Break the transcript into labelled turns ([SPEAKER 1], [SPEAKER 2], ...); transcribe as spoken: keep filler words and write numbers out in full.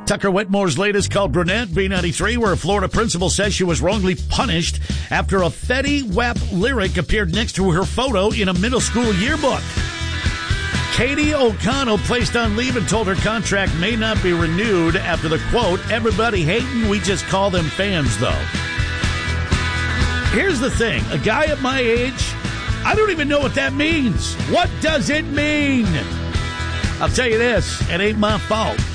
[SPEAKER 1] Tucker Whitmore's latest called Brunette, B ninety-three, where a Florida principal says she was wrongly punished after a Fetty Wap lyric appeared next to her photo in a middle school yearbook. Katie O'Connell placed on leave and told her contract may not be renewed after the quote, "Everybody hating, we just call them fans," though. Here's the thing. A guy at my age, I don't even know what that means. What does it mean? I'll tell you this. It ain't my fault.